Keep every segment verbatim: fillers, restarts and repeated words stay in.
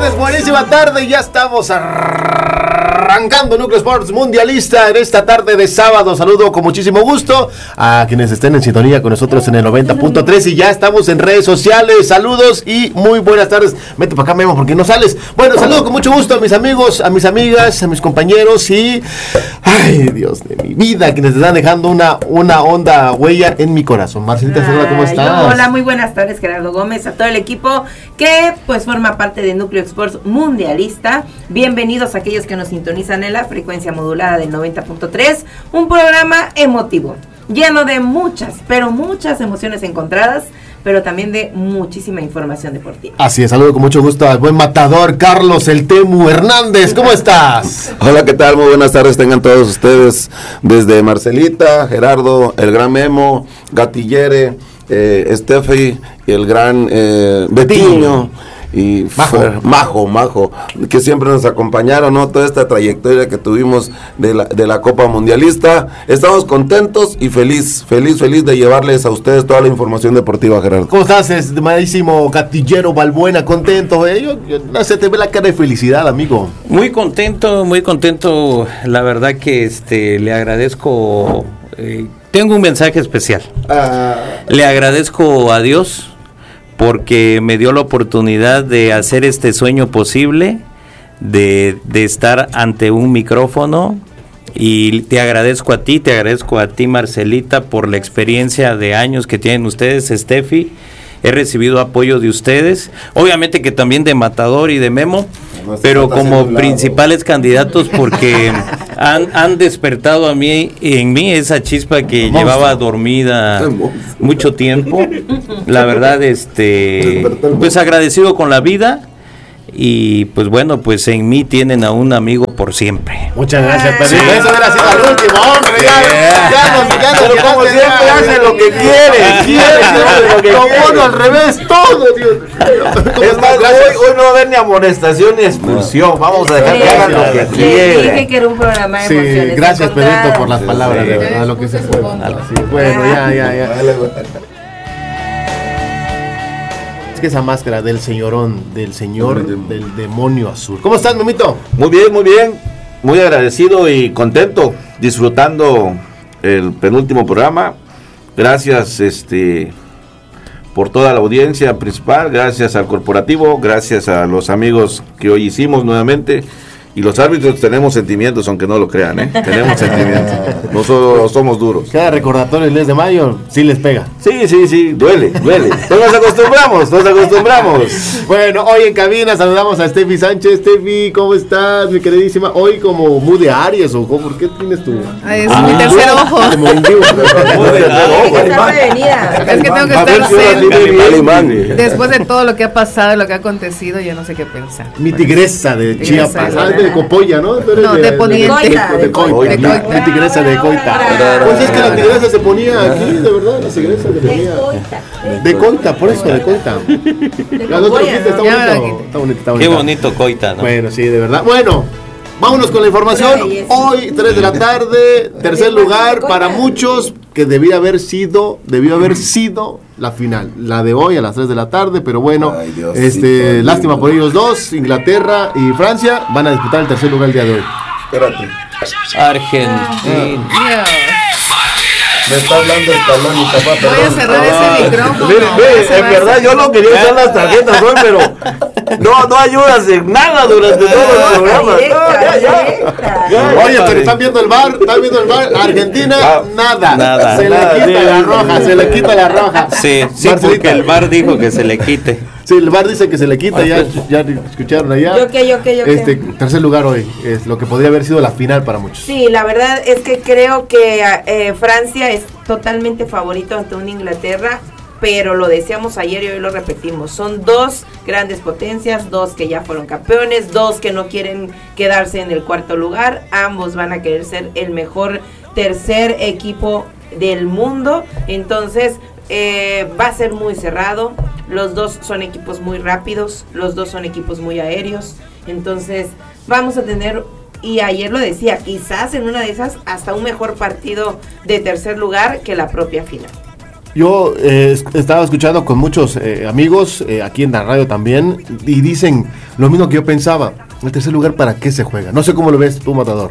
tardes, buenísima tarde. Ya estamos arrancando Núcleo Sports Mundialista en esta tarde de sábado. Saludo con muchísimo gusto a quienes estén en sintonía con nosotros en el noventa punto tres y ya estamos en redes sociales. Saludos y muy buenas tardes. Vete para acá, Memo, porque no sales. Bueno, saludo con mucho gusto a mis amigos, a mis amigas, a mis compañeros y... Ay, Dios de mi vida, quienes están dejando una, una honda huella en mi corazón. Marcelita, saluda, ¿cómo estás? Hola, muy buenas tardes, Gerardo Gómez, a todo el equipo que pues forma parte de Núcleo Sports Mundialista. Bienvenidos a aquellos que nos sintonizan en la frecuencia modulada del noventa punto tres, un programa emotivo, lleno de muchas, pero muchas emociones encontradas, pero también de muchísima información deportiva. Así es, saludo con mucho gusto al buen matador Carlos El Temu Hernández. ¿Cómo estás? Hola, ¿qué tal? Muy buenas tardes tengan todos ustedes, desde Marcelita, Gerardo, el gran Memo, Gatillere, eh, Steffi y el gran eh, Betiño. Y Majo. Fer, Majo, Majo, que siempre nos acompañaron, ¿no? Toda esta trayectoria que tuvimos de la, de la Copa Mundialista. Estamos contentos y feliz, feliz, feliz de llevarles a ustedes toda la información deportiva, Gerardo. ¿Cómo estás, estimadísimo Gatillero Balbuena? Contento, ¿eh? Yo, yo, no sé, te ve la cara de felicidad, amigo. Muy contento, muy contento. La verdad que este le agradezco. Eh, tengo un mensaje especial. Uh... Le agradezco a Dios porque me dio la oportunidad de hacer este sueño posible, de, de estar ante un micrófono, y te agradezco a ti, te agradezco a ti, Marcelita, por la experiencia de años que tienen ustedes, Steffi. He recibido apoyo de ustedes, obviamente que también de Matador y de Memo, pero como principales candidatos porque han, han despertado a mí, en mí esa chispa que llevaba dormida mucho tiempo. La verdad, este, pues agradecido con la vida. Y pues bueno, pues en mí tienen a un amigo por siempre. Muchas gracias, Pedro. Sí. Eso hubiera sido el último, hombre. Ya, Yeah. ya nos, ya nos Pero como llenaste, siempre ya, hace ya, lo que ya, quiere, ya, quiere, ya, lo que lo quiere. pone al revés todo, Dios. Es más, hoy, hoy no va a haber ni amonestación ni expulsión. Vamos a dejar que hagan lo que Les quieren. dije que era un programa de Sí, emociones gracias, encontradas. Pedrito, por las palabras, Sí. de verdad, lo que se fue. Sí, bueno, ya, ya, ya. Es que esa máscara del señorón, del señor, del demonio azul. ¿Cómo estás, Memito? Muy bien, muy bien, muy agradecido y contento, disfrutando el penúltimo programa. Gracias este por toda la audiencia principal, gracias al corporativo, gracias a los amigos que hoy hicimos nuevamente. Y los árbitros tenemos sentimientos, aunque no lo crean, ¿eh? Tenemos sentimientos. Nosotros somos duros. Cada recordatorio el diez de mayo sí les pega. Sí, sí, sí, duele, duele. Nos acostumbramos, nos acostumbramos. Bueno, hoy en cabina saludamos a Steffi Sánchez. Steffi, ¿cómo estás, mi queridísima? Hoy como Mood de Aries, o ¿cómo? ¿Por qué tienes tu...? Ay, es ah, mi tercer ojo. Como indigo. Está prevenida. Es que tengo que A ver estar si ahora sí zen. me alimán. Después de todo lo que ha pasado y lo que ha acontecido, ya no sé qué pensar. Mi tigresa de Chiapas. Tigresa, Ah, de Copolla, ¿no? Tú eres No, de Poniente. De, de, de Coita. De Coita. Mi tigresa de Coita. Pues es que la tigresa se ponía aquí, de verdad, la tigresa se ponía. De Coita, por eso, de Coita. La otra quita, está bonito. Está bonito, está bonito. Qué bonito Coita, ¿no? Bueno, sí, de verdad. Bueno, vámonos con la información. Hoy, tres de la tarde, tercer lugar para muchos, que debía haber sido, debió haber sido la final, la de hoy a las tres de la tarde, pero bueno, Ay, Dios, este, sí, lástima por ellos dos. Inglaterra y Francia van a disputar el tercer lugar el día de hoy. Espérate, Argentina. me está hablando el talón y papá, Voy a cerrar Ah, ese micrófono. Mire, Voy a mire, cerrar en verdad ese yo no quería usar las tarjetas hoy, pero no, no ayudas en nada durante todo el programa. No, ya, ya. Ya, Oye, ya, pero están viendo el bar, están viendo el bar. Argentina, Ah, nada. nada. Se Nada, le quita sí, la sí, roja, sí. se le quita la roja. Sí, sí, Marcelita. porque el V A R dijo que se le quite. Sí, el bar dice que se le quita, ya, ya escucharon allá. Yo qué, yo qué, yo qué. Este, tercer lugar hoy, es lo que podría haber sido la final para muchos. Sí, la verdad es que creo que eh, Francia es totalmente favorito ante una Inglaterra, pero lo decíamos ayer y hoy lo repetimos. Son dos grandes potencias, dos que ya fueron campeones, dos que no quieren quedarse en el cuarto lugar. Ambos van a querer ser el mejor tercer equipo del mundo. Entonces, eh, va a ser muy cerrado. Los dos son equipos muy rápidos, los dos son equipos muy aéreos. Entonces, vamos a tener... Y ayer lo decía, quizás en una de esas hasta un mejor partido de tercer lugar que la propia final. Yo eh, estaba escuchando con muchos eh, amigos eh, aquí en la radio también y dicen lo mismo que yo pensaba. El tercer lugar, ¿para qué se juega? No sé cómo lo ves tú, Matador.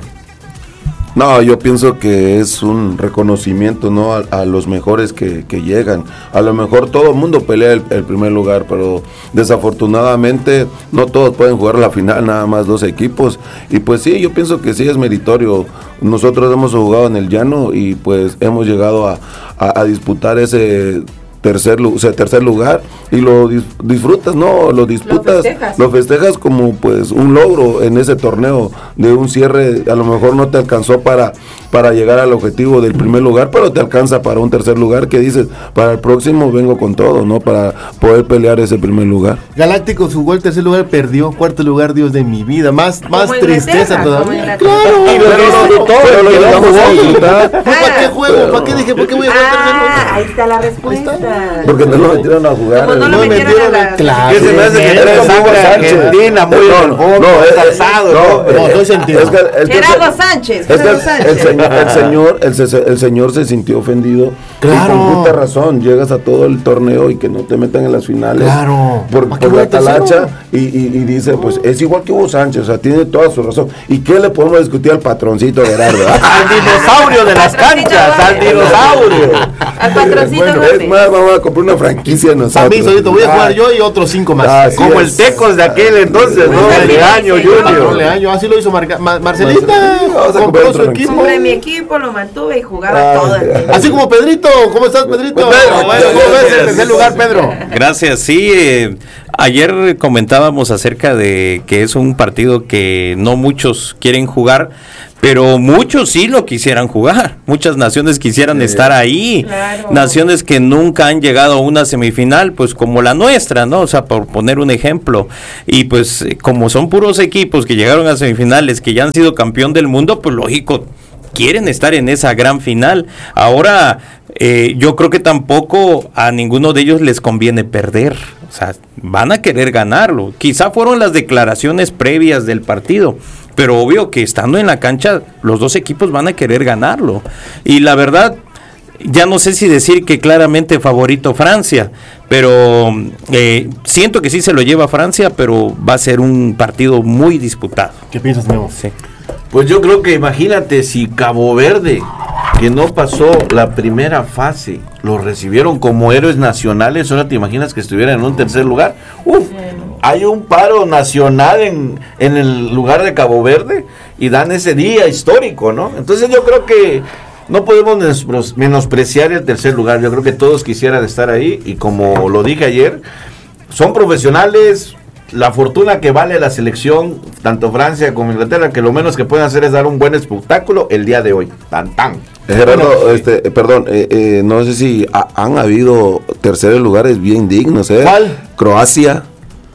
No, yo pienso que es un reconocimiento, ¿no? A, a los mejores que, que llegan. A lo mejor todo el mundo pelea el, el primer lugar, pero desafortunadamente no todos pueden jugar la final, nada más dos equipos. Y pues sí, yo pienso que sí es meritorio. Nosotros hemos jugado en el llano y pues hemos llegado a, a, a disputar ese tercer, o sea, tercer lugar y lo dis, disfrutas, no, lo disputas, lo festejas. lo festejas como pues un logro en ese torneo de un cierre. A lo mejor no te alcanzó para, para llegar al objetivo del primer lugar, pero te alcanza para un tercer lugar que dices, para el próximo vengo con todo, ¿no? Para poder pelear ese primer lugar. Galáctico jugó el tercer lugar, perdió, cuarto lugar, Dios de mi vida, más, más tristeza todavía. Claro, y lo disfrutó, pero lo llevamos a disfrutar. ¿Para qué juego? ¿Para qué dije? ¿Por qué voy a jugar el tercer lugar? Ahí está la respuesta. Porque no lo metieron a jugar. No, no lo metieron a claro. ¿Qué se me hace que eres sangre argentina, muy cansado? No, no, estoy sentido. Gerardo Sánchez. Gerardo Sánchez. El señor, el, el señor se sintió ofendido. Claro. Y con justa razón, llegas a todo el torneo y que no te metan en las finales. Claro. Por, por la talacha y, y, y dice, pues es igual que Hugo Sánchez, o sea, tiene toda su razón. ¿Y qué le podemos discutir al patroncito Gerardo? Al dinosaurio de las canchas, al dinosaurio. Al patroncito. Bueno, es más, vamos a comprar una franquicia de nosotros. A mí solito voy a jugar yo y otros cinco más. Ah, como es. el Tecos de aquel entonces, ¿no? Sí, El Leaño sí, Junior. Leaño, así lo hizo Marca, Ma, Marcelita. Vamos a Compró comprar su otro equipo. Compré mi equipo, lo mantuve y jugaba Ay, todo el tiempo. Así como Pedrito. ¿Cómo estás, Pedrito? Pues, Pedro, Bueno, ¿cómo ves el tercer lugar, Pedro? Gracias, sí. Eh, ayer comentábamos acerca de que es un partido que no muchos quieren jugar, pero muchos sí lo quisieran jugar. Muchas naciones quisieran sí. estar ahí. Claro. Naciones que nunca han llegado a una semifinal, pues como la nuestra, ¿no? O sea, por poner un ejemplo. Y pues como son puros equipos que llegaron a semifinales, que ya han sido campeón del mundo, pues lógico, quieren estar en esa gran final. Ahora, eh, yo creo que tampoco a ninguno de ellos les conviene perder. O sea, van a querer ganarlo. Quizá fueron las declaraciones previas del partido, pero obvio que estando en la cancha, los dos equipos van a querer ganarlo. Y la verdad, ya no sé si decir que claramente favorito Francia, pero eh, siento que sí se lo lleva Francia, pero va a ser un partido muy disputado. ¿Qué piensas, Memo? Sí. Pues yo creo que imagínate si Cabo Verde, que no pasó la primera fase, lo recibieron como héroes nacionales, ahora te imaginas que estuvieran en un tercer lugar. Uf, hay un paro nacional en, en el lugar de Cabo Verde y dan ese día histórico, ¿no? Entonces yo creo que no podemos menospreciar el tercer lugar. Yo creo que todos quisieran estar ahí y como lo dije ayer, son profesionales. La fortuna que vale la selección, tanto Francia como Inglaterra, que lo menos que pueden hacer es dar un buen espectáculo el día de hoy. Tan tan. Gerardo, bueno, este, eh, perdón, eh, eh, no sé si ha, han habido terceros lugares bien dignos, ¿eh? ¿Cuál? Croacia.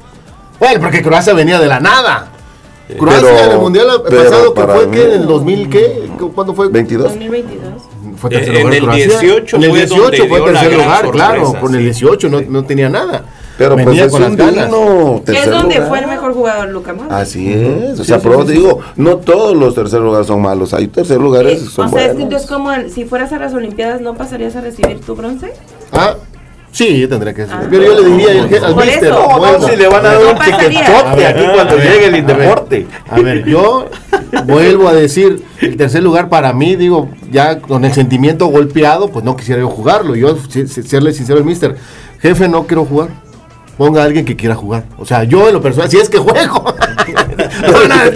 Bueno, porque Croacia venía de la nada. Croacia Pero- en el mundial pero pasado que para fue mí- que en el dos mil qué, ¿cuándo fue? veintidós. dos mil veintidós. Fue Eh, tercer en lugar el Croacia. dieciocho en el fue dieciocho donde fue dio la tercer gran lugar, claro, sorpresa, con el sí. dieciocho no, no tenía nada. Pero pues Venía es con un las ganas. digno Que es tercer donde lugar. fue el mejor jugador, Luka Modric. Así es, o Sí, sea, sí, pero sí, te sí. digo, no todos los tercer lugares son malos, hay tercer lugares Sí, son o sea, es que buenos. entonces como el- si fueras a las Olimpiadas, ¿no pasarías a recibir tu bronce? Ah, sí, tendría que ser. Ah. Pero yo le diría al, al Por mister, eso. No, bueno, no, si le van a dar No un pasaría. chiquetote aquí cuando a ver, llegue el a ver. Indeporte. A ver, yo vuelvo a decir, el tercer lugar para mí, digo, ya con el sentimiento golpeado, pues no quisiera yo jugarlo. Yo, si- si- serle sincero al mister, jefe, no quiero jugar. Ponga a alguien que quiera jugar. O sea, yo en lo personal, si es que juego. No, no, no, no,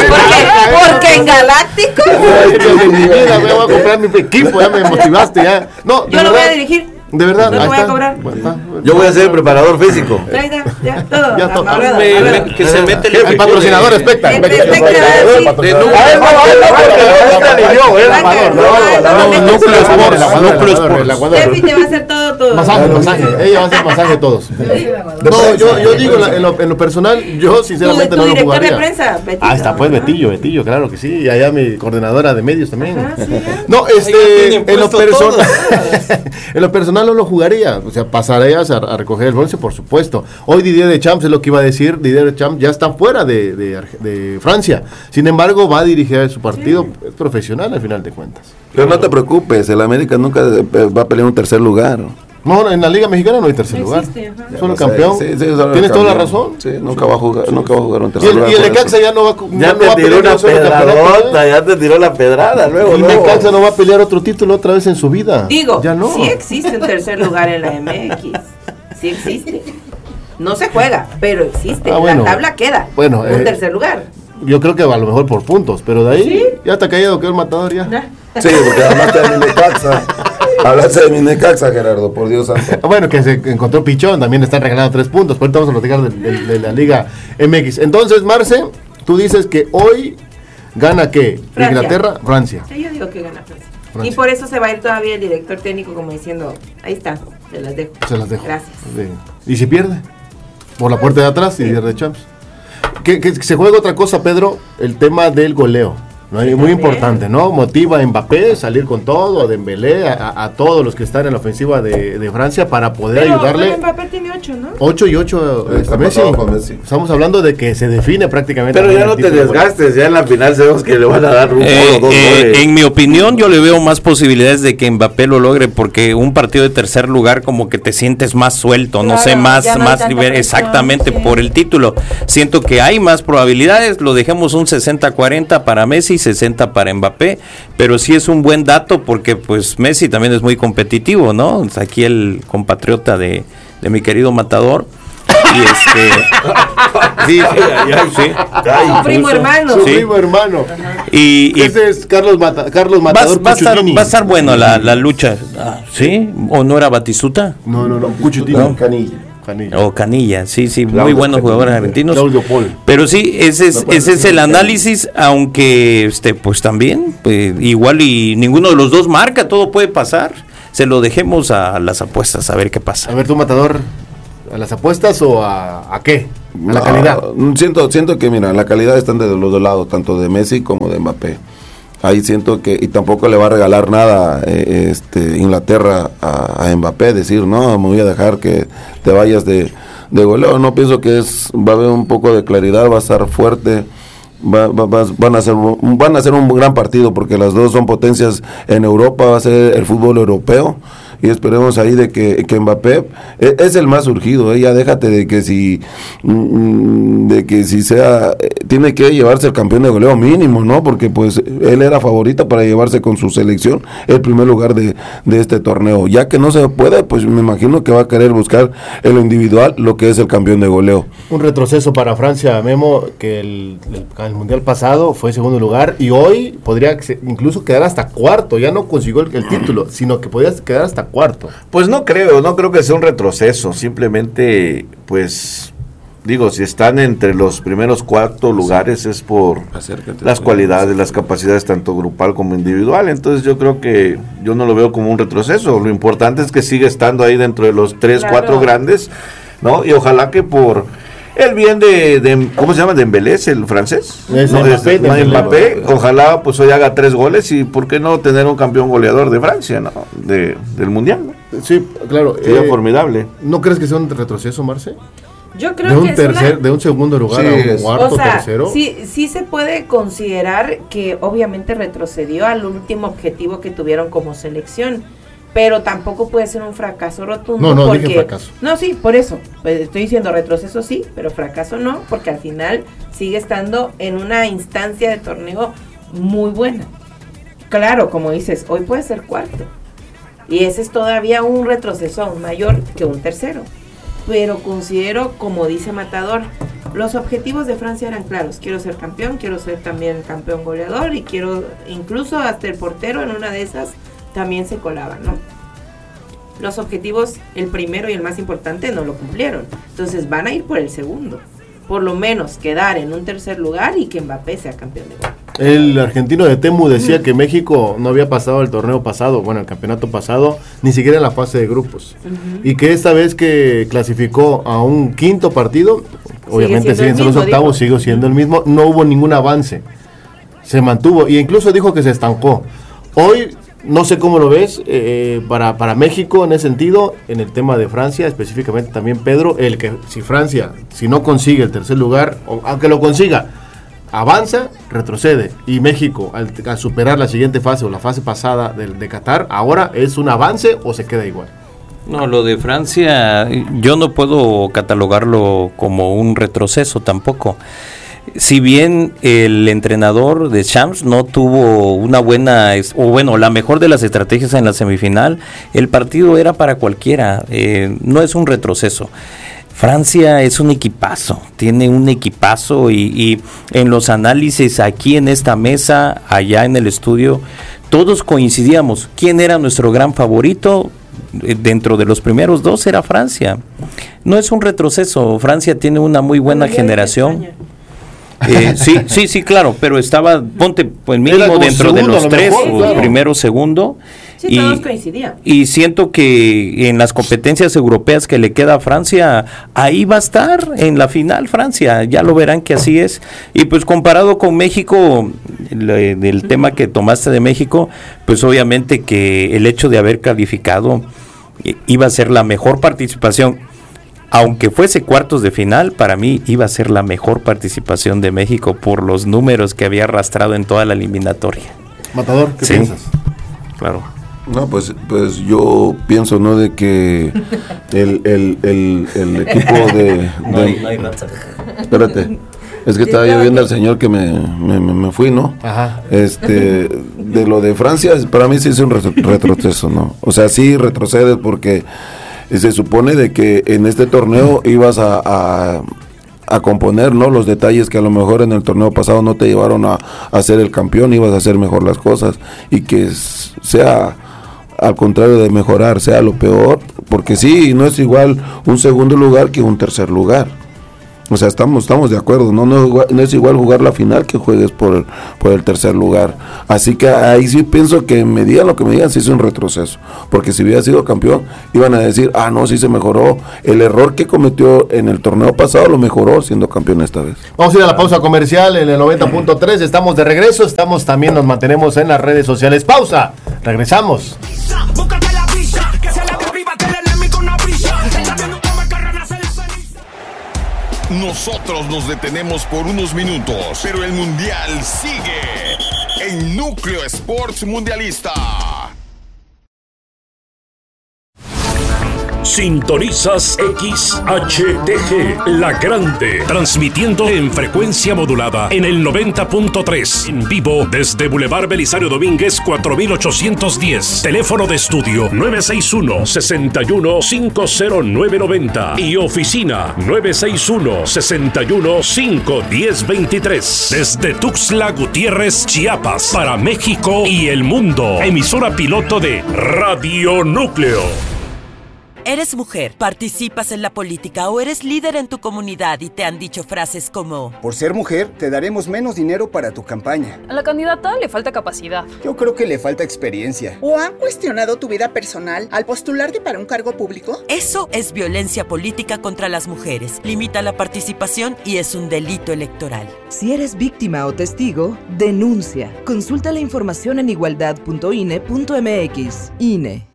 Porque, porque en Galáctico no, en mi vida me voy a comprar mi equipo, ya me motivaste, ya. No, de yo lo voy a verdad, dirigir. De verdad, No te ahí voy a está. cobrar. Bueno, está. Yo voy a ser el preparador físico. Ya, ya, ya, todo. Ya todo. amarrado, Me- amarrado. me- que se mete el El equipo patrocinador de- especta. El especta va a decir- de nu- A él no, a él no, porque no entra ni yo, él. Vaca, Amador, no, no, no, no, no, Núcleo no, Sport, no, Núcleo Núcleo Sport. Sport. Steffi te va a hacer todo, todo. Masaje, masaje. Ella va a hacer masaje a todos. No, yo, yo digo en, la- en lo, en lo personal, yo Tu, sinceramente tu no lo director de jugaría. prensa, Betito. Ah, está pues Betillo, Betillo, claro que sí. Y allá mi coordinadora de medios también. Ajá, sí, ya. No, Ahí ya este, tienen en lo puesto personal, en lo personal no lo jugaría. O sea, pasaría a, a recoger el bronce, por supuesto. Hoy Didier Deschamps, es lo que iba a decir, Didier Deschamps ya está fuera de, de, de Francia. Sin embargo, va a dirigir su partido, sí. Es profesional al final de cuentas. Pero no te preocupes, el América nunca va a pelear un tercer lugar. No, en la Liga Mexicana no hay tercer lugar. Existe, solo campeón. Sí, sí, solo Tienes campeón. Toda la razón. Sí, nunca va a jugar, sí, nunca va a jugar un tercer y el, lugar. Y el Necaxa ya no va, ya ya te no tiró una pedradota, ya te tiró la pedrada luego. El Necaxa no va a pelear otro título otra vez en su vida. Digo, ya no. Sí existe un tercer lugar en la M X. Sí existe. No se juega, pero existe. Ah, bueno, la tabla queda. Bueno, un eh, tercer lugar. Yo creo que a lo mejor por puntos, pero de ahí ¿sí? Ya está callado que el matador ya. Nah. Sí, porque hablaste de mi Necaxa. Hablaste de mi Necaxa, Gerardo, por Dios santo. Bueno, que se encontró Pichón, también están regalando tres puntos. Por ahorita vamos a platicar de, de, de la Liga M X. Entonces, Marce, tú dices que hoy gana ¿qué? Francia. Inglaterra, Francia. Sí, yo digo que gana Francia. Francia. Y por eso se va a ir todavía el director técnico como diciendo, ahí está, se las dejo. Se las dejo. Gracias. ¿Y si pierde? Por la puerta de atrás y pierde Champs. Que, que se juega otra cosa, Pedro, el tema del goleo. ¿No? Sí, muy importante, ¿no? Motiva a Mbappé salir con todo, a Dembélé, a, a todos los que están en la ofensiva de, de Francia para poder pero, ayudarle. Pero Mbappé tiene ocho, ¿no? ocho y ocho está Messi. Con Messi. Estamos hablando de que se define prácticamente. Pero ya no te desgastes, ya en la final sabemos que le van a dar un eh, gol o dos eh, goles. En mi opinión, yo le veo más posibilidades de que Mbappé lo logre, porque un partido de tercer lugar como que te sientes más suelto, claro, no sé, más, no más nivel, exactamente sí. Por el título. Siento que hay más probabilidades, lo dejemos un sesenta cuarenta para Messi, sesenta para Mbappé, pero sí es un buen dato porque pues Messi también es muy competitivo, ¿no? Aquí el compatriota de, de mi querido Matador. Y este sí, ay, ay, sí. Ay, su primo hermano. Su sí. primo hermano. Y, y ese es Carlos Mata, Carlos Matador. Va, va, a estar, va a estar bueno la, la lucha. Ah, ¿sí? ¿O no era Batistuta? No, no, no. Cuchutini. No. Canilla. Canilla. O Canilla, sí, sí, Claudio, muy buenos Canilla, jugadores argentinos. Claudio Paul. Pero sí, ese es, no, ese es el análisis, aunque este, pues también, pues, igual y ninguno de los dos marca, todo puede pasar. Se lo dejemos a las apuestas, a ver qué pasa. A ver, tú, Matador, ¿a las apuestas o a, a qué? ¿A la no, calidad? Siento, siento que, mira, la calidad están de los dos lados, tanto de Messi como de Mbappé. Ahí siento que, y tampoco le va a regalar nada eh, este Inglaterra a, a Mbappé, decir, no, me voy a dejar que te vayas de, de goleo. No pienso que es, va a haber un poco de claridad, va a estar fuerte, va, va, va, van, a ser, van a ser un gran partido, porque las dos son potencias en Europa, va a ser el fútbol europeo. Y esperemos ahí de que, que Mbappé es, es el más urgido, ¿eh? Ya déjate de que si mm, de que si sea eh, tiene que llevarse el campeón de goleo mínimo, ¿no? Porque pues él era favorito para llevarse con su selección el primer lugar de, de este torneo. Ya que no se puede, pues me imagino que va a querer buscar en lo individual lo que es el campeón de goleo. Un retroceso para Francia, Memo, que el, el, el mundial pasado fue segundo lugar y hoy podría incluso quedar hasta cuarto. Ya no consiguió el, el título, sino que podría quedar hasta cuarto. Pues no creo, no creo que sea un retroceso, simplemente pues digo, si están entre los primeros cuatro lugares es por Acércate, las cualidades, las capacidades tanto grupal como individual, entonces yo creo que yo no lo veo como un retroceso, lo importante es que siga estando ahí dentro de los tres, claro. cuatro grandes, ¿no? Y ojalá que por el bien de, de ¿cómo se llama? Dembélé, el francés. Es ¿no? Mbappé, es, Mbappé, Mbappé, ojalá pues hoy haga tres goles y por qué no tener un campeón goleador de Francia, ¿no? De, del mundial, ¿no? Sí, claro. Sería eh, formidable. ¿No crees que sea un retroceso, Marce? Yo creo de un que tercer, es una... de un segundo lugar sí, a un cuarto, o sea, tercero. Sí, sí se puede considerar que obviamente retrocedió al último objetivo que tuvieron como selección. Pero tampoco puede ser un fracaso rotundo. No, no, porque, dije fracaso. No, sí, por eso. Pues estoy diciendo retroceso sí, pero fracaso no, porque al final sigue estando en una instancia de torneo muy buena. Claro, como dices, hoy puede ser cuarto. Y ese es todavía un retroceso aún mayor que un tercero. Pero considero, como dice Matador, los objetivos de Francia eran claros. Quiero ser campeón, quiero ser también campeón goleador y quiero incluso hasta el portero en una de esas también se colaban, ¿no? Los objetivos, el primero y el más importante, no lo cumplieron. Entonces van a ir por el segundo. Por lo menos quedar en un tercer lugar y que Mbappé sea campeón de gol. El argentino de Temu decía mm. que México no había pasado el torneo pasado, bueno, el campeonato pasado, ni siquiera en la fase de grupos. Uh-huh. Y que esta vez que clasificó a un quinto partido, obviamente siguen siendo los octavos, sigue siendo el mismo, no hubo ningún avance. Se mantuvo, e incluso dijo que se estancó. Hoy No sé cómo lo ves eh, para, para México en ese sentido, en el tema de Francia, específicamente también Pedro, el que si Francia, si no consigue el tercer lugar, o, aunque lo consiga, avanza, retrocede, y México al, al superar la siguiente fase o la fase pasada de, de Qatar, ahora es un avance o se queda igual. No, lo de Francia yo no puedo catalogarlo como un retroceso tampoco. Si bien el entrenador de Champs no tuvo una buena, o bueno, la mejor de las estrategias en la semifinal, el partido era para cualquiera, eh, no es un retroceso. Francia es un equipazo, tiene un equipazo y, y en los análisis aquí en esta mesa, allá en el estudio, todos coincidíamos. ¿Quién era nuestro gran favorito? Dentro de los primeros dos era Francia. No es un retroceso, Francia tiene una muy buena generación. Eh, sí, sí, sí, claro, pero estaba, ponte, pues mínimo dentro segundo, de los tres, mejor, claro. Primero, segundo. Sí, y, todos coincidían. Y siento que en las competencias europeas que le queda a Francia, ahí va a estar en la final Francia, ya lo verán que así es. Y pues comparado con México, el, el tema que tomaste de México, pues obviamente que el hecho de haber calificado iba a ser la mejor participación. Aunque fuese cuartos de final, para mí iba a ser la mejor participación de México por los números que había arrastrado en toda la eliminatoria. Matador, ¿qué sí, piensas? Claro. No, pues, pues yo pienso, ¿no? De que el, el, el, el equipo de... de no hay, no hay espérate. Es que estaba yo viendo al señor que me, me, me fui, ¿no? Ajá. Este, de lo de Francia, para mí sí es un retroceso, ¿no? O sea, sí retrocedes porque... se supone de que en este torneo ibas a, a, a componer, ¿no?, los detalles que a lo mejor en el torneo pasado no te llevaron a, a ser el campeón, ibas a hacer mejor las cosas y que sea al contrario de mejorar, sea lo peor, porque sí, no es igual un segundo lugar que un tercer lugar. O sea, estamos estamos de acuerdo, ¿no? No, no es igual jugar la final que juegues por el, por el tercer lugar. Así que ahí sí pienso que me digan lo que me digan, sí es un retroceso. Porque si hubiera sido campeón, iban a decir, ah, no, sí se mejoró. El error que cometió en el torneo pasado lo mejoró siendo campeón esta vez. Vamos a ir a la pausa comercial en el noventa punto tres. Estamos de regreso, estamos también, nos mantenemos en las redes sociales. Pausa, regresamos. Nosotros nos detenemos por unos minutos, pero el Mundial sigue en Núcleo Sports Mundialista. Sintonizas X H T G, La Grande, transmitiendo en frecuencia modulada en el noventa punto tres, en vivo desde Boulevard Belisario Domínguez cuatro mil ochocientos diez, teléfono de estudio nueve seis uno, seis uno cinco cero nueve nueve cero y oficina nueve seis uno, seis uno cinco uno cero dos tres, desde Tuxtla Gutiérrez, Chiapas, para México y el mundo, emisora piloto de Radio Núcleo. ¿Eres mujer, participas en la política o eres líder en tu comunidad y te han dicho frases como: por ser mujer, te daremos menos dinero para tu campaña? A la candidata le falta capacidad. Yo creo que le falta experiencia. ¿O han cuestionado tu vida personal al postularte para un cargo público? Eso es violencia política contra las mujeres. Limita la participación y es un delito electoral. Si eres víctima o testigo, denuncia. Consulta la información en igualdad punto I N E punto M X. I N E.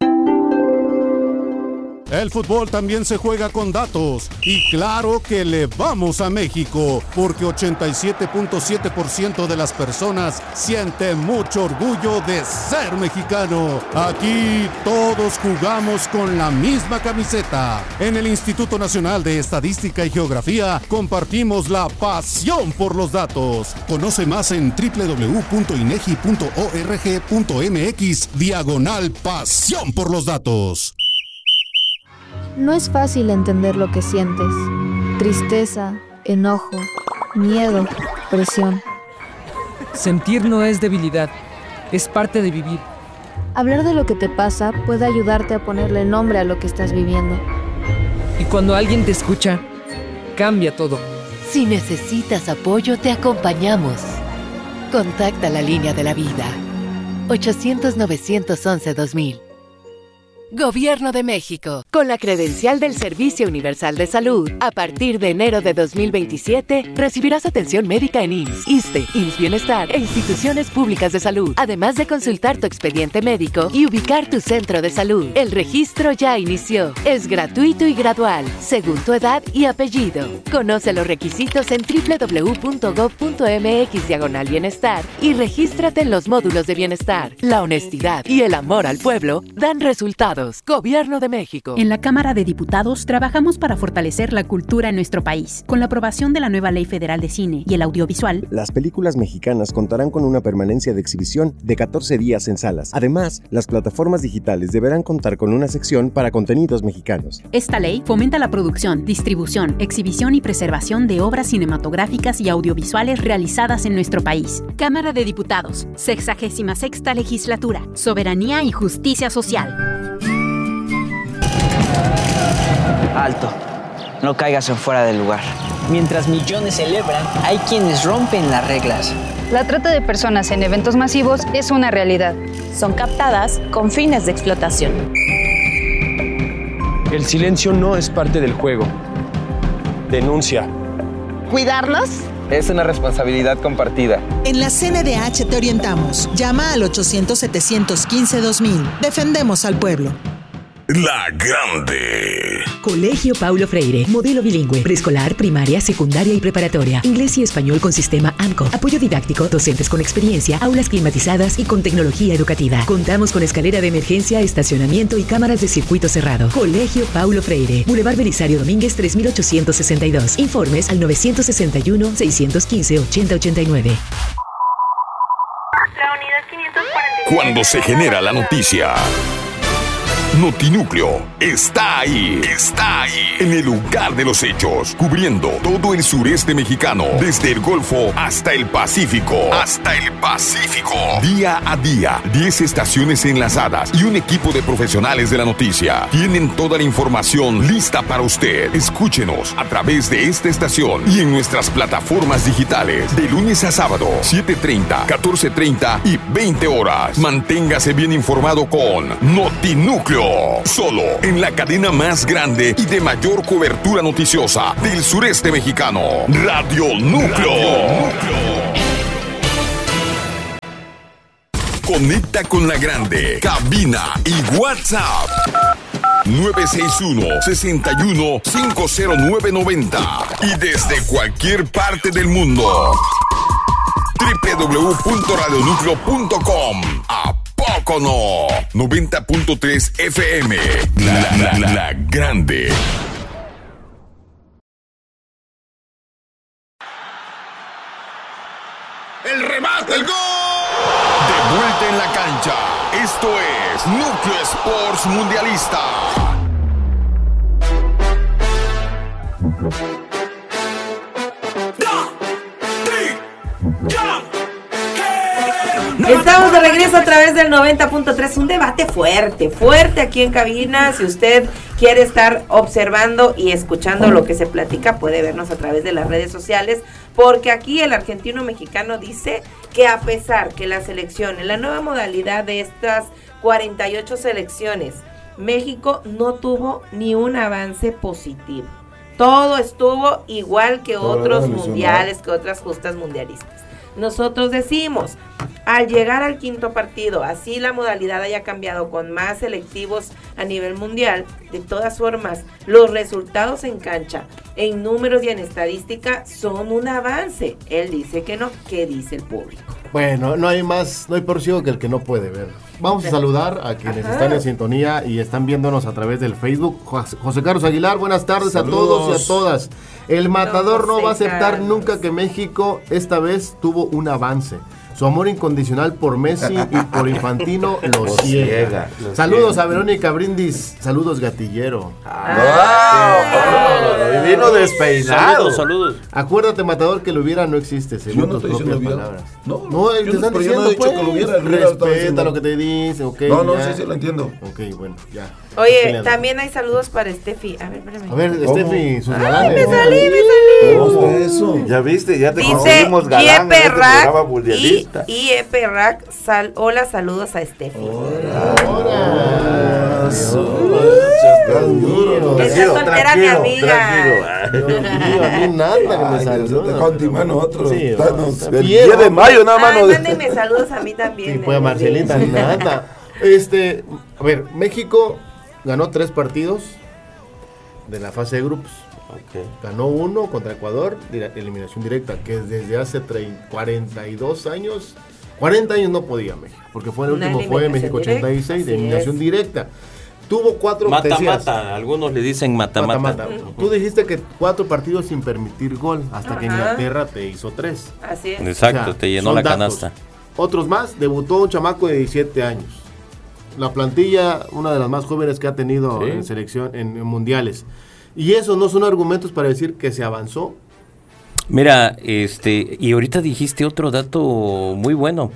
El fútbol también se juega con datos y claro que le vamos a México porque ochenta y siete punto siete por ciento de las personas sienten mucho orgullo de ser mexicano. Aquí todos jugamos con la misma camiseta. En el Instituto Nacional de Estadística y Geografía compartimos la pasión por los datos. Conoce más en doble u doble u doble u punto inegi punto org punto m x diagonal pasión por los datos. No es fácil entender lo que sientes. Tristeza, enojo, miedo, presión. Sentir no es debilidad, es parte de vivir. Hablar de lo que te pasa puede ayudarte a ponerle nombre a lo que estás viviendo. Y cuando alguien te escucha, cambia todo. Si necesitas apoyo, te acompañamos. Contacta la línea de la vida. ochocientos, novecientos once, dos mil. Gobierno de México. Con la credencial del Servicio Universal de Salud, a partir de enero de dos mil veintisiete, recibirás atención médica en I M S S, ISSSTE, I M S S Bienestar e instituciones públicas de salud, además de consultar tu expediente médico y ubicar tu centro de salud. El registro ya inició. Es gratuito y gradual, según tu edad y apellido. Conoce los requisitos en doble u doble u doble u punto gob punto eme equis diagonal bienestar y regístrate en los módulos de bienestar. La honestidad y el amor al pueblo dan resultados. Gobierno de México. En la Cámara de Diputados trabajamos para fortalecer la cultura en nuestro país. Con la aprobación de la nueva Ley Federal de Cine y el audiovisual, las películas mexicanas contarán con una permanencia de exhibición de catorce días en salas. Además, las plataformas digitales deberán contar con una sección para contenidos mexicanos. Esta ley fomenta la producción, distribución, exhibición y preservación de obras cinematográficas y audiovisuales realizadas en nuestro país. Cámara de Diputados, sexagésima sexta Legislatura, Soberanía y Justicia Social. Alto, no caigas en fuera del lugar. Mientras millones celebran, hay quienes rompen las reglas. La trata de personas en eventos masivos es una realidad. Son captadas con fines de explotación. El silencio no es parte del juego. Denuncia. ¿Cuidarnos? Es una responsabilidad compartida. En la C N D H te orientamos. Llama al ochocientos, setecientos quince, dos mil. Defendemos al pueblo. La Grande. Colegio Paulo Freire, modelo bilingüe, preescolar, primaria, secundaria y preparatoria, inglés y español con sistema A M C O, apoyo didáctico, docentes con experiencia, aulas climatizadas y con tecnología educativa. Contamos con escalera de emergencia, estacionamiento y cámaras de circuito cerrado. Colegio Paulo Freire, Boulevard Belisario Domínguez tres mil ochocientos sesenta y dos. Informes al novecientos sesenta y uno, seiscientos quince, ochenta ochenta y nueve. La unidad quinientos cuarenta y siete. Cuando se genera la noticia, Notinúcleo está ahí, está ahí, en el lugar de los hechos, cubriendo todo el sureste mexicano, desde el Golfo hasta el Pacífico, hasta el Pacífico. Día a día, diez estaciones enlazadas y un equipo de profesionales de la noticia. Tienen toda la información lista para usted. Escúchenos a través de esta estación y en nuestras plataformas digitales, de lunes a sábado, siete treinta, catorce treinta y veinte horas. Manténgase bien informado con Notinúcleo. Solo en la cadena más grande y de mayor cobertura noticiosa del sureste mexicano, Radio Núcleo. Radio Núcleo. Conecta con la grande, cabina y WhatsApp nueve seis uno, seis uno, cinco cero nueve nueve cero y desde cualquier parte del mundo doble u doble u doble u punto radio núcleo punto com. ¿A poco no? noventa punto tres F M. La, la, la, la grande. El remate, el gol. De vuelta en la cancha. Esto es Núcleo Sports Mundialista. Estamos de regreso a través del noventa punto tres, un debate fuerte, fuerte aquí en cabina. Si usted quiere estar observando y escuchando lo que se platica, puede vernos a través de las redes sociales, porque aquí el argentino mexicano dice que a pesar que la selección, en la nueva modalidad de estas cuarenta y ocho selecciones, México no tuvo ni un avance positivo. Todo estuvo igual que otros mundiales, que otras justas mundialistas. Nosotros decimos, al llegar al quinto partido, así la modalidad haya cambiado con más selectivos a nivel mundial, de todas formas, los resultados en cancha, en números y en estadística son un avance. Él dice que no. ¿Qué dice el público? Bueno, no hay más, no hay peor ciego que el que no puede ver. Vamos a saludar a quienes Ajá. están en sintonía y están viéndonos a través del Facebook. José Carlos Aguilar, buenas tardes. Saludos a todos y a todas. El matador no, no va a aceptar Carlos. nunca que México esta vez tuvo un avance. Su amor incondicional por Messi y por Infantino lo ciega. Saludos a Verónica Brindis. Saludos, gatillero. Ah, wow. Vino despeinado. Saludos, saludos. Acuérdate, matador, que lo hubiera no existe, según tus propias palabras. No, no, te están no, diciendo, no he dicho pues, que lo hubiera. Respeta lo que te dice, ok. No, no, ya. sí, sí, lo entiendo. Ok, bueno, ya. Oye, también hay saludos para Steffi. A ver, espérame. A ver, Steffi, sus galanes. Me salí, me salí. ¿Cómo es eso? Ya viste, ya te dice conseguimos galán en este programa mundialista. Y Epe Rack, sal, hola, saludos a Steffi. Hola. Hola. Está soltera mi amiga. Dios mío, a mí nada que me saluda. Contimano otro. Sí, Danos, no, el diez de mayo nada más. Ay, no- mándenme saludos a mí también. Sí, pues a Marcelita, nada. Este, a ver, México ganó tres partidos de la fase de grupos. Okay. Ganó uno contra Ecuador, dire- eliminación directa, que desde hace treinta, cuarenta y dos años, cuarenta años no podía México, porque fue el Una último, fue México eliminación ochenta y seis, de directa, eliminación así directa. Tuvo cuatro Mata, decías, mata. Algunos le dicen mata, mata. mata, mata. Tú dijiste que cuatro partidos sin permitir gol, hasta que Ajá. Inglaterra te hizo tres. Así es. Exacto, O sea, te llenó son la datos. canasta. Otros más, debutó un chamaco de diecisiete años. La plantilla, una de las más jóvenes que ha tenido Sí. en selección, en, en mundiales. Y eso no son argumentos para decir que se avanzó. Mira, este, y ahorita dijiste otro dato muy bueno.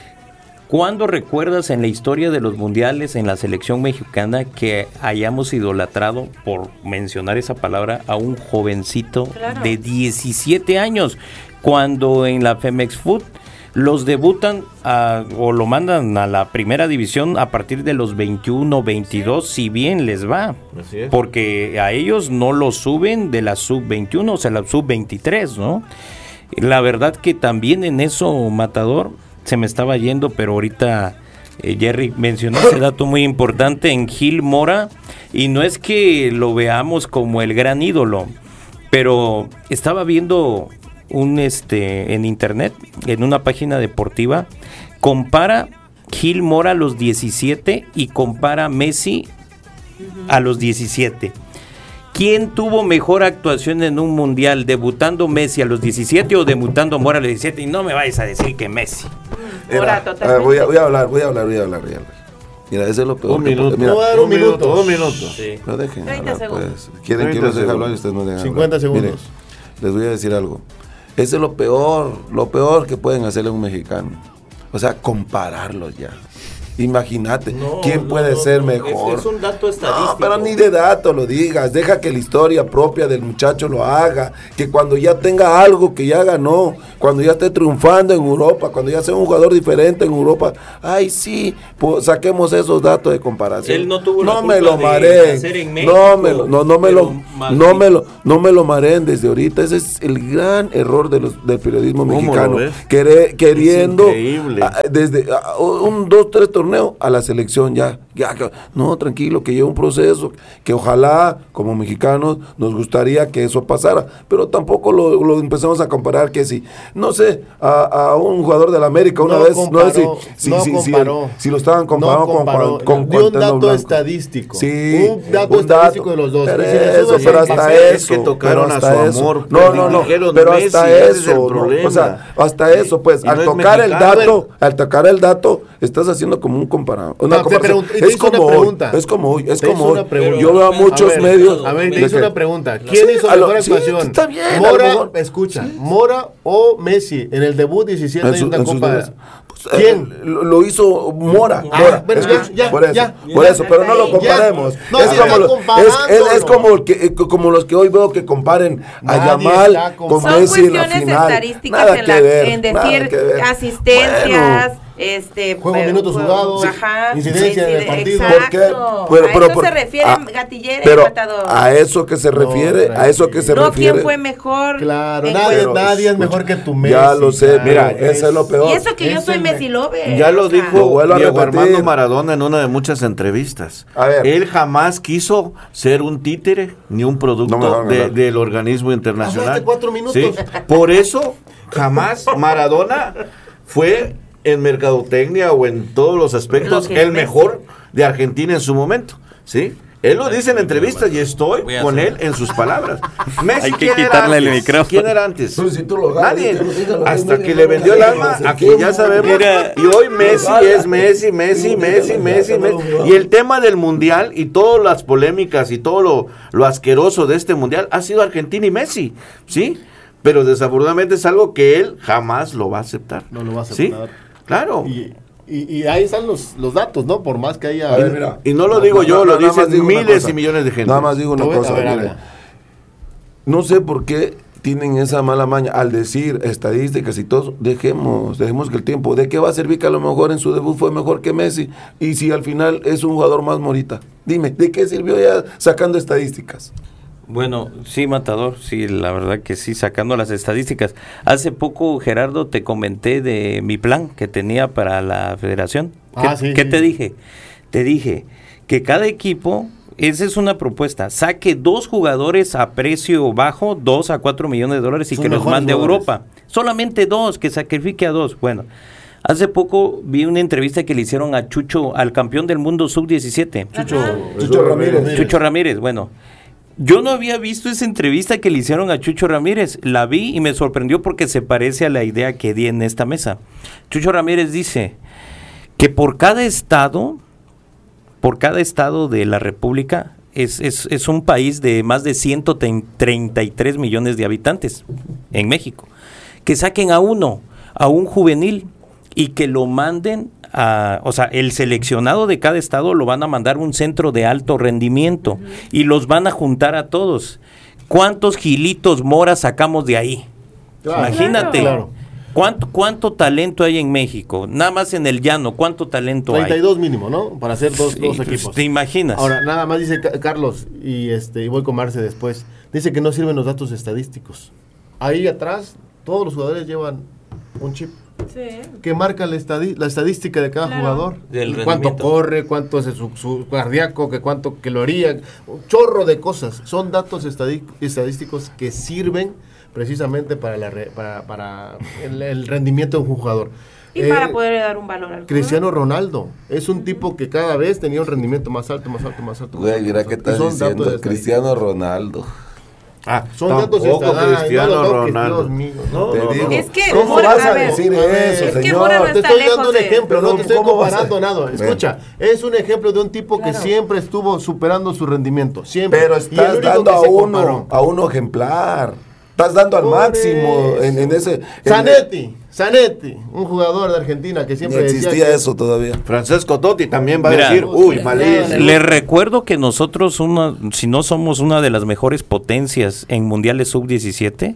¿Cuándo recuerdas en la historia de los mundiales en la selección mexicana que hayamos idolatrado, por mencionar esa palabra, a un jovencito Claro. de diecisiete años? Cuando en la Femex Food los debutan a- o lo mandan a la primera división a partir de los veintiuno, veintidós, si bien les va. Así es. Porque a ellos no los suben de la sub veintiuno, o sea, la sub veintitrés, ¿no? La verdad que también en eso, Matador, se me estaba yendo, pero ahorita eh, Jerry mencionó ese dato muy importante en Gil Mora, y no es que lo veamos como el gran ídolo, pero estaba viendo un este en internet, en una página deportiva, compara Gil Mora a los diecisiete y compara a Messi a los diecisiete. ¿Quién tuvo mejor actuación en un mundial, debutando Messi a los diecisiete o debutando Mora a los diecisiete? Y no me vayas a decir que Messi. Mora, A ver, totalmente. voy, a, voy a hablar, voy a hablar, voy a hablar, voy a hablar. Mira, ese es lo peor. Un que- minuto. mira, Voy a dar un un minuto, minuto. un minuto. Sí. no dejen treinta hablar, segundos. pues. Quieren que treinta los deje hablar y segundos. ustedes no dejan cincuenta hablar. segundos. Miren, les voy a decir algo. Ese es lo peor, lo peor que pueden hacerle a un mexicano. O sea, compararlos ya. Imagínate, No, ¿quién no, puede no, ser no, mejor? es- es un dato estadístico. No, pero ni de dato lo digas. Deja que la historia propia del muchacho lo haga. Que cuando ya tenga algo que ya ganó, cuando ya esté triunfando en Europa, cuando ya sea un jugador diferente en Europa, ay sí, pues saquemos esos datos de comparación. Él no tuvo la no culpa me lo de mareen. nacer en No México, me lo, no, no me pero lo, más no bien- me lo, no me lo mareen desde ahorita. Ese es el gran error de los, del periodismo ¿Cómo lo mexicano. ves? Quere- queriendo increíble. a- desde a, un, dos, tres torneos a la selección ya, ya, que- no, tranquilo, que lleva un proceso, que ojalá como mexicanos nos gustaría que eso pasara, pero tampoco lo, lo empezamos a comparar que si, no sé, a, a un jugador de la América una No vez, comparó, no sé si, no si, si, si, comparó. si lo estaban comparando No comparó. con, con, con Dio un Cuauhtémoc dato Blanco. estadístico. Sí, Un dato estadístico de los dos. Pero Y si le eso, subes pero el hasta papel, eso, es que tocaron pero a hasta su eso. amor, No, pues, no, no, dijeron pero Messi, hasta ese es eso, el ¿no? problema. O sea, hasta eso, pues, Y no al es tocar el mexicano. dato, al tocar el dato, estás haciendo como un comparado. Una No, te comparación. pregunto- y te Es hice una como hoy, pregunta. es como hoy, es Te como hice hoy. una pregunta. Yo veo a muchos A ver, medios. A ver, te de hice que- una pregunta. ¿Quién Sí, hizo a lo- mejor sí, actuación? está bien, a lo Mora, mejor. escucha, Mora o Messi en el debut diecisiete En años su- de en sus Copa. dedos. Pues, ¿Quién? eh, lo, lo hizo Mora. Ah, Mora. bueno, Escucha, ya, ya, por eso, ya. por Ya, eso, pero no lo ya. comparemos. No, es, sí como está lo- es, es- es comparándolo. como, el que, eh, como los que hoy veo que comparen a Nadie Yamal está con comparando. Messi Son en la cuestiones final. estadísticas Nada en, que la- ver, en nada decir que ver. asistencias, Bueno. este Juegos, eh, minutos juegos, jugados, ajá, incidencia en el incide- partido. Exacto. ¿Por qué? Pero- a pero eso por- se refiere a- Gatillera, Pero Matador. a eso que se refiere, a eso que se no refiere. quién fue mejor. Claro, en nadie, juego. nadie es mejor que tu Messi. Ya lo sé, claro, mira, eso es lo peor. Y eso que yo Es soy el Messi Lover. Ya lo o sea, dijo Lo vuelvo a Diego repetir. Armando Maradona en una de muchas entrevistas. A ver. Él jamás quiso ser un títere ni un No me producto van a de- hablar. del organismo internacional. Hablaste cuatro minutos. ¿Sí? Por eso jamás Maradona fue en mercadotecnia o en todos los aspectos Lo que el Messi. mejor de Argentina en su momento. ¿Sí? Él lo dice en entrevistas y estoy Voy a con hacer- él en sus palabras. Messi, Hay que ¿quién era quitarle el antes? micrófono. ¿Quién era antes? Pero si tú lo ganas, Nadie. ya lo digas, lo Hasta digas, que no le lo vendió el digas, alma, no aquí sé ya qué, sabemos. mira. Y hoy Messi es Messi, Messi, Messi, Messi, Messi. Y el tema del mundial y todas las polémicas y todo lo, lo asqueroso de este mundial ha sido Argentina y Messi, ¿sí? Pero desafortunadamente es algo que él jamás lo va a aceptar. No lo va a ¿Sí? aceptar. Claro. Y, y, y ahí están los, los datos, ¿no? Por más que haya... A ver, mira. Y no lo digo yo, No, lo nada más dicen digo una miles cosa. y millones de gente. Nada más digo una Te voy a- cosa. a ver, mire. habla. No sé por qué tienen esa mala maña al decir estadísticas y todo, dejemos, dejemos que el tiempo, ¿de qué va a servir que a lo mejor en su debut fue mejor que Messi? Y si al final es un jugador más morita, dime, ¿de qué sirvió ya sacando estadísticas? Bueno, sí, Matador, sí, la verdad que sí, sacando las estadísticas. Hace poco, Gerardo, te comenté de mi plan que tenía para la federación. ¿Qué, Ah, sí, ¿qué sí. te dije? Te dije que cada equipo, esa es una propuesta, saque dos jugadores a precio bajo, dos a cuatro millones de dólares y Sus que los mejores mande a jugadores. Europa. Solamente dos, que sacrifique a dos. Bueno, hace poco vi una entrevista que le hicieron a Chucho, al campeón del mundo sub diecisiete. Chucho, Chucho Ramírez. Chucho Ramírez, bueno. Yo no había visto esa entrevista que le hicieron a Chucho Ramírez. La vi y me sorprendió porque se parece a la idea que di en esta mesa. Chucho Ramírez dice que por cada estado, por cada estado de la República, es, es, es un país de más de ciento treinta y tres millones de habitantes en México. Que saquen a uno, a un juvenil, y que lo manden a, o sea, el seleccionado de cada estado lo van a mandar a un centro de alto rendimiento uh-huh. y los van a juntar a todos. ¿Cuántos Gilitos Mora sacamos de ahí? Claro. Imagínate. Claro. ¿Cuánto, ¿Cuánto talento hay en México? Nada más en el llano, ¿cuánto talento treinta y dos hay? mínimo, ¿no? Para hacer dos, sí, dos equipos. ¿Te imaginas? Ahora, nada más dice Carlos, y este y voy con Marce después, dice que no sirven los datos estadísticos. Ahí atrás, todos los jugadores llevan un chip. Sí. Que marca la, estadi la estadística de cada claro. jugador. Del cuánto corre, cuánto es su, su cardíaco, que cuánto caloría, un chorro de cosas. Son datos estadísticos que sirven precisamente para, la re, para, para el, el rendimiento de un jugador. Y eh, para poder dar un valor al Cristiano Ronaldo es un tipo que cada vez tenía un rendimiento más alto, más alto, más alto. Güey, mira qué estás diciendo, Cristiano Ronaldo. Ah, son datos estadísticos. Cristiano no Ronaldo. Dios mío. No, te no, digo. Es que ¿Cómo Mora, vas a, a ver, decir eso, es señor? Que Mora no te está estoy dando un de... ejemplo, no te estoy comparando a... nada. Escucha, Ven. es un ejemplo de un tipo claro. que siempre estuvo superando su rendimiento, siempre. Pero estás dando a uno, a uno ejemplar. Estás dando al Por máximo en, en ese... Zanetti, en... Zanetti, un jugador de Argentina que siempre Ni existía decía que... eso todavía. Francesco Totti también va Mira, a decir, uy, malísimo. Les recuerdo que nosotros, una, si no somos una de las mejores potencias en mundiales sub diecisiete,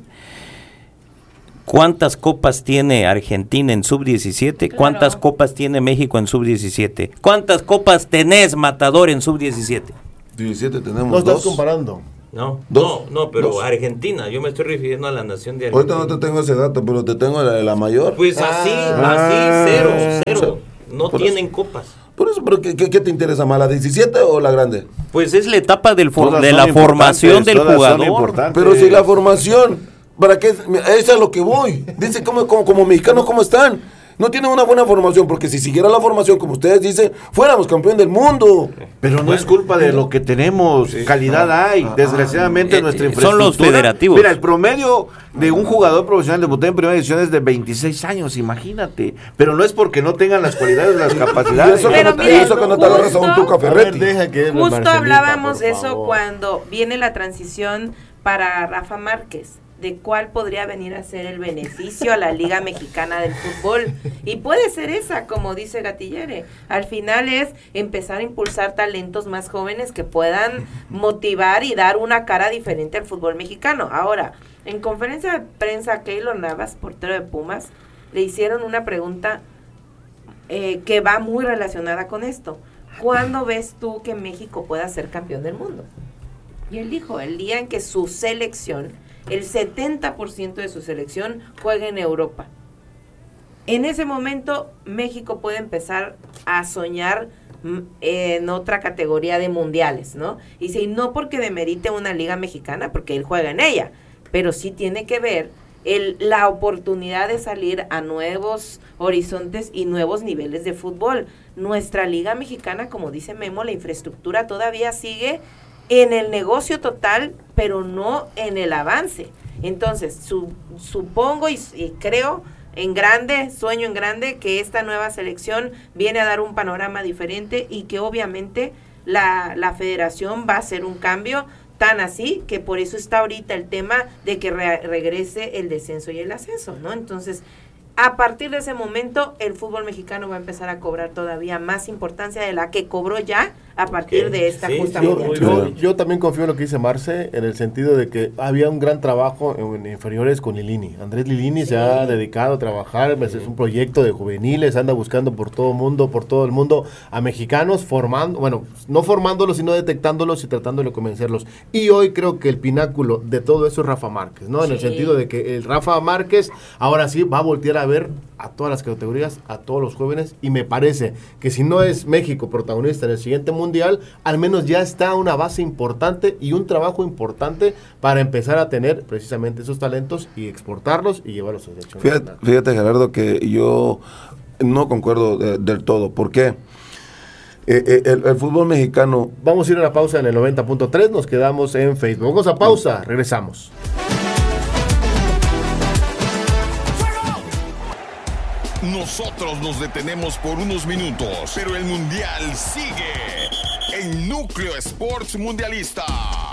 ¿cuántas copas tiene Argentina en sub diecisiete? Claro. ¿Cuántas copas tiene México en sub diecisiete? ¿Cuántas copas tenés, Matador, en sub diecisiete? diecisiete tenemos No estás dos. comparando. No, dos, no, no, pero dos. Argentina, yo me estoy refiriendo a la nación de Argentina. Ahorita no te tengo ese dato, pero te tengo la de la mayor. Pues así, ah, así, cero, cero. No tienen eso. copas. Por eso, pero ¿qué, qué, qué te interesa más, la diecisiete o la grande? Pues es la etapa del for de la formación del jugador. Pero si la formación, ¿para qué? Eso es a lo que voy. Dice, como, como, como mexicanos, ¿cómo están? No tienen una buena formación, porque si siguiera la formación, como ustedes dicen, fuéramos campeón del mundo. Pero no bueno, es culpa de lo que tenemos, sí, calidad no, hay, ah, desgraciadamente eh, nuestra infraestructura. Son los federativos. Mira, el promedio de un jugador profesional debutado en primera división es de veintiséis años, imagínate. Pero no es porque no tengan las cualidades, las capacidades. Eso Pero que miren, no, no te agarras a un Tuca Ferretti. Ver, que justo hablábamos eso cuando viene la transición para Rafa Márquez, de cuál podría venir a ser el beneficio a la Liga Mexicana del Fútbol. Y puede ser esa, como dice Gatillere. Al final es empezar a impulsar talentos más jóvenes que puedan motivar y dar una cara diferente al fútbol mexicano. Ahora, en conferencia de prensa, Keylor Navas, portero de Pumas, le hicieron una pregunta eh, que va muy relacionada con esto. ¿Cuándo ves tú que México pueda ser campeón del mundo? Y él dijo, el día en que su selección, el setenta por ciento de su selección juega en Europa. En ese momento México puede empezar a soñar en otra categoría de mundiales, ¿no? Y si no porque demerite una liga mexicana, porque él juega en ella, pero sí tiene que ver el, la oportunidad de salir a nuevos horizontes y nuevos niveles de fútbol. Nuestra liga mexicana, como dice Memo, la infraestructura todavía sigue en el negocio total, pero no en el avance. Entonces, su, supongo y, y creo en grande, sueño en grande, que esta nueva selección viene a dar un panorama diferente y que obviamente la, la federación va a hacer un cambio tan así que por eso está ahorita el tema de que re, regrese el descenso y el ascenso, ¿no? Entonces, a partir de ese momento, el fútbol mexicano va a empezar a cobrar todavía más importancia de la que cobró ya a partir de esta Sí, justa sí, yo, mundial. yo, yo también confío en lo que dice Marce, en el sentido de que había un gran trabajo en inferiores con Lilini. Andrés Lilini sí. se ha dedicado a trabajar, sí. es un proyecto de juveniles, anda buscando por todo el mundo, por todo el mundo a mexicanos, formando, bueno, no formándolos, sino detectándolos y tratando de convencerlos. Y hoy creo que el pináculo de todo eso es Rafa Márquez, ¿no? En sí. el sentido de que el Rafa Márquez ahora sí va a voltear a ver a todas las categorías, a todos los jóvenes, y me parece que si no es México protagonista en el siguiente mundial, al menos ya está una base importante y un trabajo importante para empezar a tener precisamente esos talentos y exportarlos y llevarlos a selección. Fíjate, fíjate Gerardo, que yo no concuerdo de, del todo. ¿Por qué? Eh, eh, el, el fútbol mexicano... Vamos a ir a una pausa en el noventa punto tres, nos quedamos en Facebook. Vamos a pausa, regresamos. Nosotros nos detenemos por unos minutos, pero el Mundial sigue en Núcleo Sports Mundialista.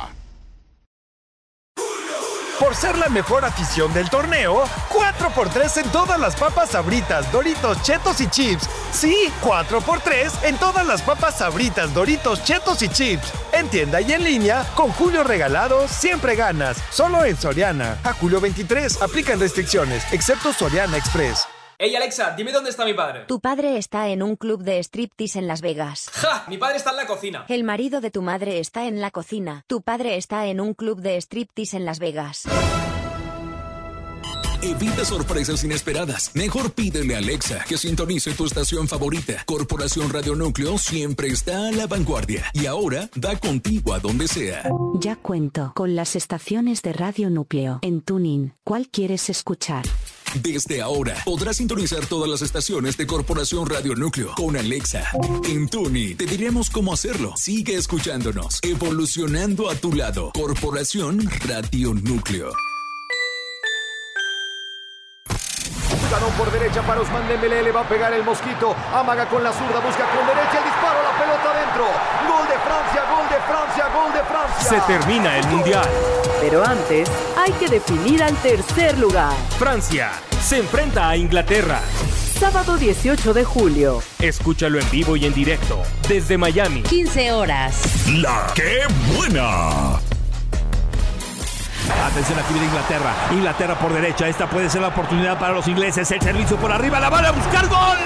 Por ser la mejor afición del torneo, cuatro por tres en todas las papas Sabritas, Doritos, Chetos y Chips. Sí, cuatro por tres en todas las papas Sabritas, Doritos, Chetos y Chips. En tienda y en línea, con Julio Regalado siempre ganas. Solo en Soriana. A julio veintitrés, aplican restricciones, excepto Soriana Express. Ey Alexa, dime dónde está mi padre. Tu padre está en un club de striptease en Las Vegas. ¡Ja! Mi padre está en la cocina. El marido de tu madre está en la cocina. Tu padre está en un club de striptease en Las Vegas. Evita sorpresas inesperadas. Mejor pídele a Alexa que sintonice tu estación favorita. Corporación Radio Núcleo siempre está a la vanguardia. Y ahora da contigo a donde sea. Ya cuento con las estaciones de Radio Núcleo. En TuneIn, ¿cuál quieres escuchar? Desde ahora podrás sintonizar todas las estaciones de Corporación Radio Núcleo con Alexa. En TuneIn te diremos cómo hacerlo. Sigue escuchándonos, evolucionando a tu lado. Corporación Radio Núcleo. Ganó por derecha para Ousmane Dembélé, le va a pegar el mosquito, amaga con la zurda, busca con derecha el disparo, la pelota adentro. Gol de Francia, gol de Francia, gol de Francia. Se termina el Mundial. Pero antes hay que definir al tercer lugar. Francia se enfrenta a Inglaterra. Sábado dieciocho de julio. Escúchalo en vivo y en directo desde Miami. quince horas. La ¡Qué buena! Atención, aquí viene Inglaterra. Inglaterra por derecha. Esta puede ser la oportunidad para los ingleses. El servicio por arriba. La van a buscar. ¡Gol!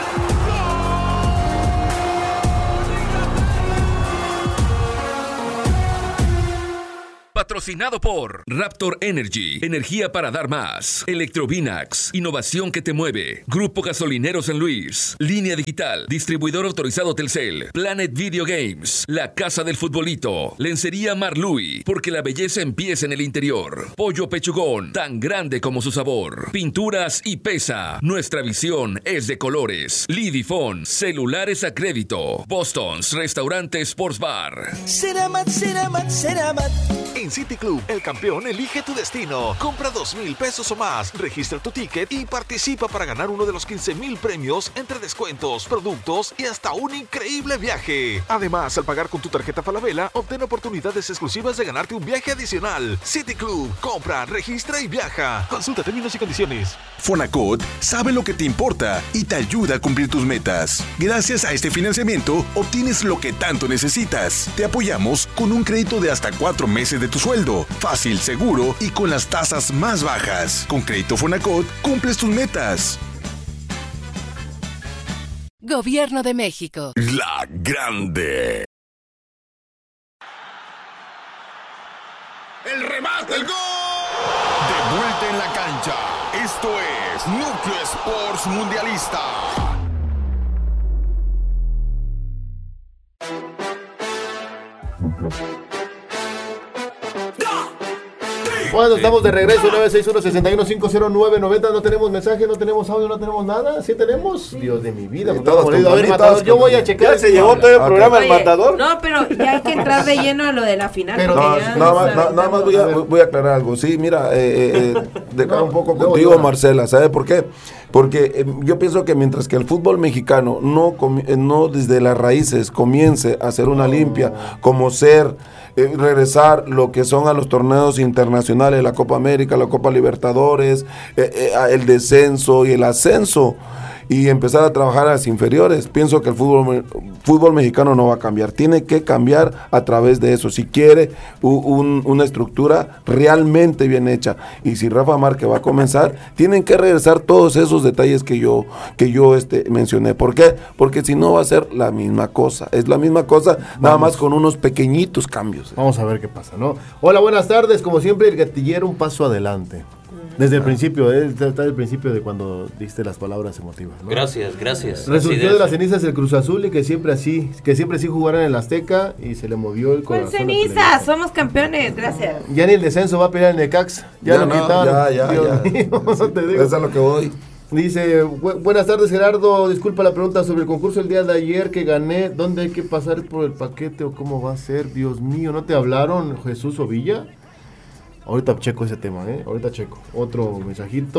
Patrocinado por Raptor Energy, energía para dar más. Electrovinax, innovación que te mueve. Grupo Gasolinero San Luis. Línea Digital, distribuidor autorizado Telcel. Planet Video Games, la casa del futbolito. Lencería Marlui, porque la belleza empieza en el interior. Pollo Pechugón, tan grande como su sabor. Pinturas y Pesa, nuestra visión es de colores. Lidifone, celulares a crédito. Boston's, restaurante Sports Bar. Ceramat, Ceramat, Ceramat. En City Club, el campeón elige tu destino. Compra dos mil pesos o más, registra tu ticket y participa para ganar uno de los quince mil premios entre descuentos, productos y hasta un increíble viaje. Además, al pagar con tu tarjeta Falabella, obtén oportunidades exclusivas de ganarte un viaje adicional. City Club, compra, registra y viaja. Consulta términos y condiciones. Fonacot sabe lo que te importa y te ayuda a cumplir tus metas. Gracias a este financiamiento, obtienes lo que tanto necesitas. Te apoyamos con un crédito de hasta cuatro meses de tu sueldo, fácil, seguro y con las tasas más bajas. Con Crédito Fonacot, cumples tus metas. Gobierno de México. La Grande. El remate, el gol. De vuelta en la cancha. Esto es Núcleo Sports Mundialista. Bueno, estamos de regreso, nueve seis uno, seis uno cinco cero nueve nueve cero. No tenemos mensaje, no tenemos audio, no tenemos nada. ¿Sí tenemos? Dios de mi vida. Todos a ver, Matador, yo voy a checar. ¿Ya se llevó todo el Oye, programa el Matador? No, pero ya hay que entrar de lleno a lo de la final. Pero porque no, ya nada, nos más, na- nada más voy a, voy a aclarar algo. Sí, mira, eh, eh, de cara un poco contigo, Marcela. ¿Sabe por qué? Porque eh, yo pienso que mientras que el fútbol mexicano no, comi- eh, no desde las raíces comience a hacer una limpia, como ser... Eh, regresar lo que son a los torneos internacionales, la Copa América, la Copa Libertadores, eh, eh, el descenso y el ascenso, y empezar a trabajar a las inferiores. Pienso que el fútbol, fútbol mexicano no va a cambiar, tiene que cambiar a través de eso, si quiere un, una estructura realmente bien hecha, y si Rafa Márquez va a comenzar, tienen que regresar todos esos detalles que yo, que yo este, mencioné. ¿Por qué? Porque si no va a ser la misma cosa, es la misma cosa, Vamos. nada más con unos pequeñitos cambios. Vamos a ver qué pasa, ¿no? Hola, buenas tardes, como siempre el gatillero un paso adelante. Desde el principio, eh, está desde el principio de cuando diste las palabras emotivas, ¿no? Gracias, gracias. Resurgió de, de las cenizas el Cruz Azul y que siempre así, que siempre sí jugaran en el Azteca y se le movió el corazón. Con cenizas, somos campeones, gracias. Ya ni el descenso va a pelear en el Necaxa. Ya, ya lo no, quitaron. Ya, ya, Dios ya. mío, no te digo. Eso es a lo que voy. Dice, bu buenas tardes Gerardo, disculpa la pregunta sobre el concurso el día de ayer que gané, ¿dónde hay que pasar por el paquete o cómo va a ser? Dios mío, ¿no te hablaron Jesús Ovilla? Ahorita checo ese tema, ¿eh? Ahorita checo. Otro mensajito.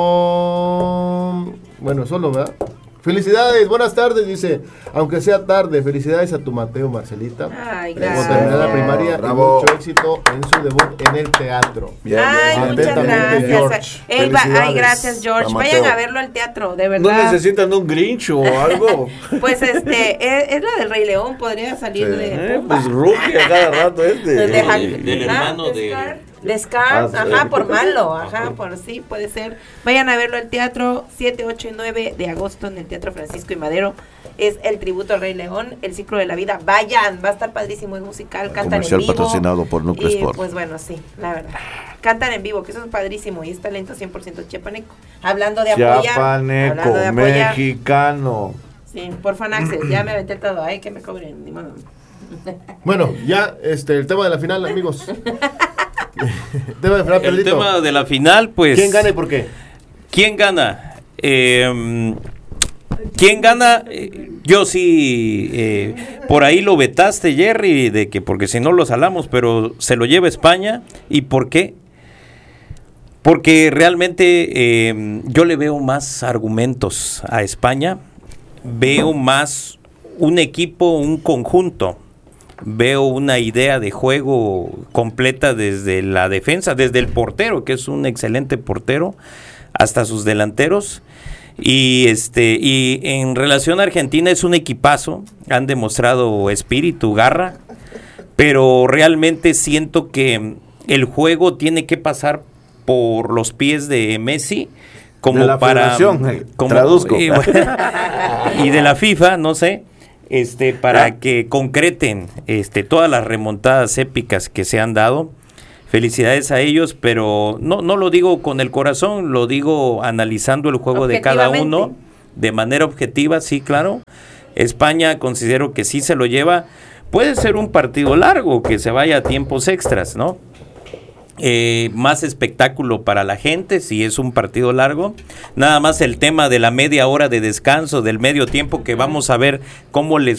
Bueno, solo, ¿verdad? Felicidades, buenas tardes, dice. Aunque sea tarde, felicidades a tu Mateo, Marcelita. Ay, gracias. Por terminar la primaria, Bravo. y mucho éxito en su debut en el teatro. Bien, ay, bien. Muchas gracias. George. Ey, va, ay, gracias, George. Vayan a verlo al teatro, de verdad. ¿No necesitan un Grinch o algo? Pues este, es, es la del Rey León, podría salir sí. de... Eh, pues Rookie a cada rato este. De, de, del, del hermano de... de de Scar, ah, ajá, sí. por malo, ajá, por sí, puede ser. Vayan a verlo al teatro, siete, ocho y nueve de agosto en el Teatro Francisco y Madero. Es el tributo al Rey León, el ciclo de la vida. Vayan, va a estar padrísimo, es musical, cantan Comercial en vivo. Patrocinado por Núcleo y, Sport. Pues bueno, sí, la verdad. Cantan en vivo, que eso es padrísimo y es talento cien por ciento chiapaneco. Hablando de apoyar. Chiapaneco, hablando de apoyar, mexicano. Sí, por Fanaxes, ya me aventé todo, ay, que me cobren, ni modo. Bueno, ya, este, el tema de la final, amigos. tema de final, el tema de la final, pues. ¿Quién gana y por qué? ¿Quién gana? Eh, ¿Quién gana? Eh, yo sí, eh, por ahí lo vetaste, Jerry, de que porque si no lo salamos, pero se lo lleva España. ¿Y por qué? Porque realmente eh, yo le veo más argumentos a España, veo más un equipo, un conjunto. Veo una idea de juego completa desde la defensa, desde el portero, que es un excelente portero, hasta sus delanteros. Y este y en relación a Argentina es un equipazo, han demostrado espíritu, garra, pero realmente siento que el juego tiene que pasar por los pies de Messi, como de la para como, traduzco y, bueno, y de la FIFA, no sé. Este, para que concreten este, todas las remontadas épicas que se han dado. Felicidades a ellos, pero no, no lo digo con el corazón, lo digo analizando el juego de cada uno de manera objetiva, sí, claro. España considero que sí se lo lleva. Puede ser un partido largo, que se vaya a tiempos extras, ¿no? Eh, más espectáculo para la gente si es un partido largo. Nada más el tema de la media hora de descanso, del medio tiempo, que vamos a ver cómo les